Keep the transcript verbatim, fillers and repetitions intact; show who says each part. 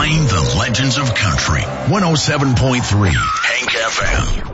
Speaker 1: Playing the legends of country. one oh seven point three Hank F M.